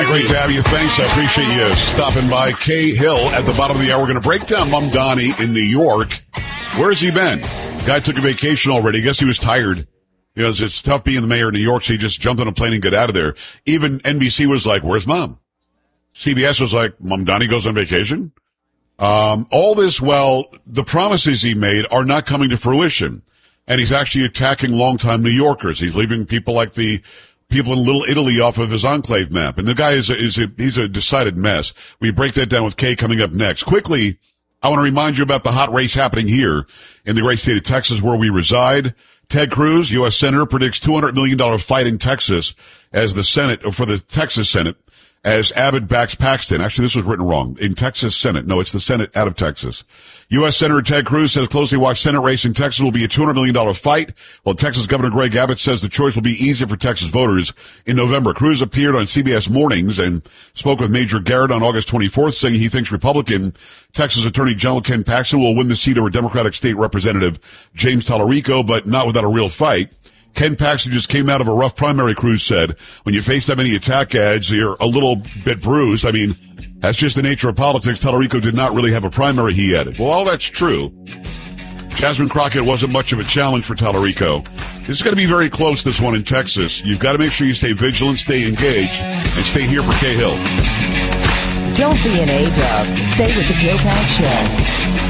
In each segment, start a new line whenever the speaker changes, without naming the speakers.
Great to have you. Thanks. I appreciate you stopping by. Kay Hill at the bottom of the hour. We're going to break down Mamdani in New York. Where's he been? Guy took a vacation already. I guess he was tired. You know, it's tough being the mayor of New York, so he just jumped on a plane and got out of there. Even NBC was like, where's Mom? CBS was like, Mamdani goes on vacation? All this while the promises he made are not coming to fruition. And he's actually attacking longtime New Yorkers. He's leaving people like the people in Little Italy off of his enclave map. And the guy he's a decided mess. We break that down with Kay coming up next. Quickly, I want to remind you about the hot race happening here in the great state of Texas where we reside. Ted Cruz, U.S. Senator, predicts $200 million fight in Texas as the Senate, or for the Texas Senate, as Abbott backs Paxton. Actually, this was written wrong. In Texas Senate. No, it's the Senate out of Texas. U.S. Senator Ted Cruz says closely watched Senate race in Texas will be a $200 million fight, while Texas Governor Greg Abbott says the choice will be easier for Texas voters in November. Cruz appeared on CBS Mornings and spoke with Major Garrett on August 24th, saying he thinks Republican Texas Attorney General Ken Paxton will win the seat over Democratic State Representative James Tallarico, but not without a real fight. Ken Paxton just came out of a rough primary, Cruz said. When you face that many attack ads, you're a little bit bruised. I mean, that's just the nature of politics. Tallarico did not really have a primary, he added. Well, all that's true. Jasmine Crockett wasn't much of a challenge for Tallarico. This is going to be very close, this one in Texas. You've got to make sure you stay vigilant, stay engaged, and stay here for Kay Hill.
Don't be an A-dub. Stay with the Joe Pags Show.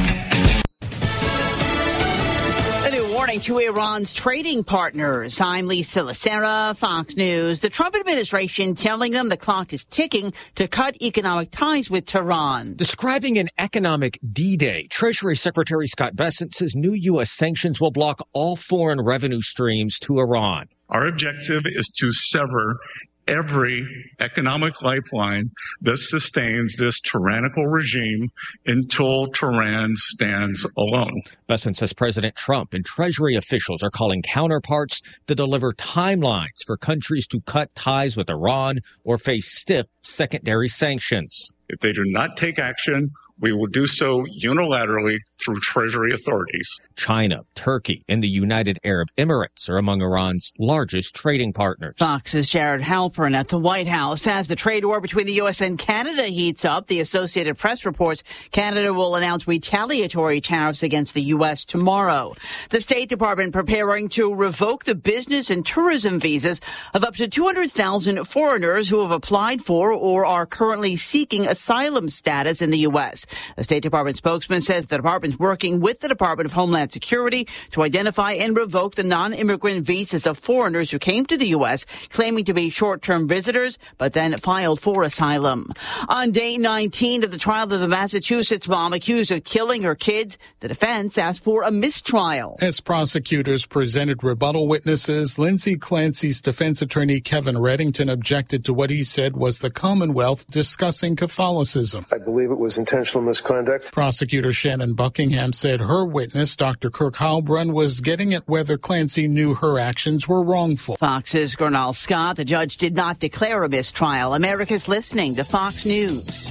To Iran's trading partners. I'm Lisa Lacera, Fox News. The Trump administration telling them the clock is ticking to cut economic ties with Tehran.
Describing an economic D-Day, Treasury Secretary Scott Bessent says new U.S. sanctions will block all foreign revenue streams to Iran.
Our objective is to sever every economic lifeline that sustains this tyrannical regime until Tehran stands alone.
Bessent says President Trump and Treasury officials are calling counterparts to deliver timelines for countries to cut ties with Iran or face stiff secondary sanctions.
If they do not take action, we will do so unilaterally through Treasury authorities.
China, Turkey, and the United Arab Emirates are among Iran's largest trading partners.
Fox's Jared Halpern at the White House. As the trade war between the U.S. and Canada heats up, the Associated Press reports Canada will announce retaliatory tariffs against the U.S. tomorrow. The State Department preparing to revoke the business and tourism visas of up to 200,000 foreigners who have applied for or are currently seeking asylum status in the U.S. A State Department spokesman says the department's working with the Department of Homeland Security to identify and revoke the non-immigrant visas of foreigners who came to the U.S. claiming to be short-term visitors, but then filed for asylum. On day 19 of the trial of the Massachusetts mom accused of killing her kids, the defense asked for a mistrial.
As prosecutors presented rebuttal witnesses, Lindsay Clancy's defense attorney Kevin Reddington objected to what he said was the Commonwealth discussing Catholicism.
I believe it was intentional misconduct.
Prosecutor Shannon Buckingham said her witness, Dr. Kirk Heilbrunn, was getting at whether Clancy knew her actions were wrongful.
Fox's Gernal Scott. The judge did not declare a mistrial. America's listening to Fox News.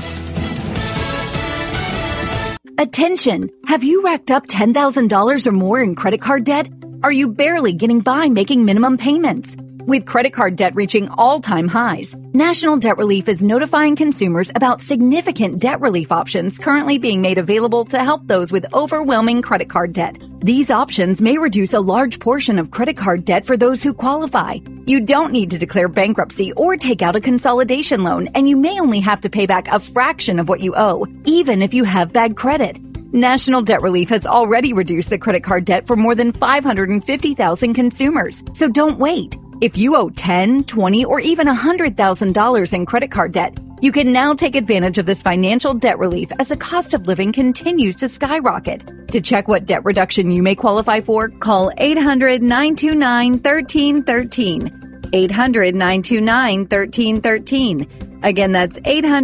Attention! Have you racked up $10,000 or more in credit card debt? Are you barely getting by making minimum payments? With credit card debt reaching all-time highs, National Debt Relief is notifying consumers about significant debt relief options currently being made available to help those with overwhelming credit card debt. These options may reduce a large portion of credit card debt for those who qualify. You don't need to declare bankruptcy or take out a consolidation loan, and you may only have to pay back a fraction of what you owe, even if you have bad credit. National Debt Relief has already reduced the credit card debt for more than 550,000 consumers, so don't wait. If you owe $10,000, $20,000, or even $100,000 in credit card debt, you can now take advantage of this financial debt relief as the cost of living continues to skyrocket. To check what debt reduction you may qualify for, call 800-929-1313. 800-929-1313. Again, that's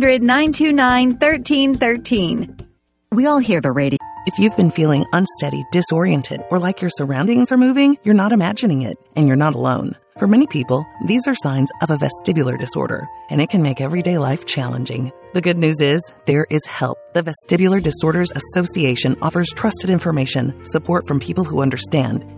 800-929-1313.
We all hear the radio. If you've been feeling unsteady, disoriented, or like your surroundings are moving, you're not imagining it, and you're not alone. For many people, these are signs of a vestibular disorder, and it can make everyday life challenging. The good news is, there is help. The Vestibular Disorders Association offers trusted information, support from people who understand,